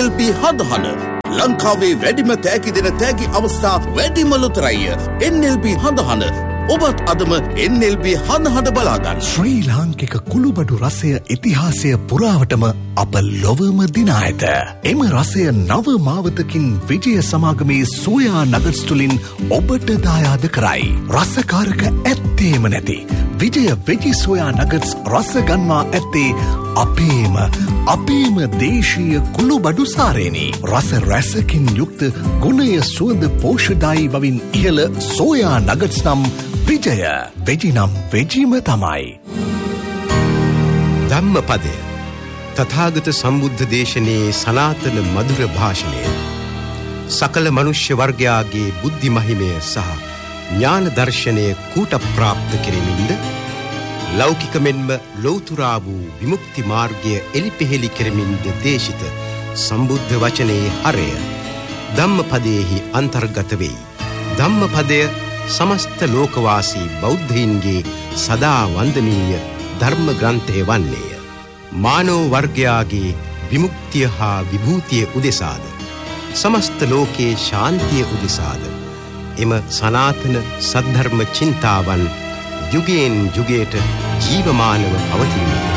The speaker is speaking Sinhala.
NLP හඳහන ලංකාවේ වැඩිම තෑගි දෙන තෑගි අවස්ථා වැඩිම ලොතරැය NLP හඳහන ඔබත් අදම NLP හඳහන බලාගන්න. ශ්‍රී ලාංකික කුළුබඩු රසය ඉතිහාසය පුරාවටම අප ලොවම දිනා ඇත. එම රසය නව මාවතකින් විජය සමාගමේ සෝයා නගට්ස් තුලින් ඔබට දායාද කරයි. රසකාරක ඇත්තේම නැති විජය වෙජි සෝයා නගට්ස් රස ගන්වා ඇත්තේ අපේම දේශීය කුළුබඩු සාරේනි. රස රසකින් යුක්ත ගුණය සුවඳ පෝෂ්‍යදායී බවින් ඉහළ සෝයා නගට්ස් නම් විජය වෙජි නම් වෙජිම තමයි. ධම්මපදය තථාගත සම්බුද්ධ දේශනයේ සනාතන මధుර භාෂණය සකල මනුෂ්‍ය වර්ගයාගේ බුද්ධි මහිමය සහ ඥාන දර්ශනය කූට ප්‍රාප්ත කෙරෙමින්ද ලෞකික මෙන්ම ලෞතුරා වූ විමුක්ති මාර්ගය එලිපෙහෙලි කෙරෙමින්ද දේශිත සම්බුද්ධ වචනයේ හරය ධම්මපදයෙහි අන්තර්ගත වෙයි. ධම්මපදය සමස්ත ලෝකවාසී බෞද්ධයින්ගේ සදා වන්දනීය ධර්ම ග්‍රන්ථය වන්නේය. මානව වර්ගයාගේ විමුක්තිය හා විභූතිය උදෙසාද සමස්ත ලෝකයේ ශාන්තිය උදෙසාද එම සනාතන සද්ධර්ම චින්තාවන් යුගයෙන් යුගයට ජීවමානව පවතිනවා.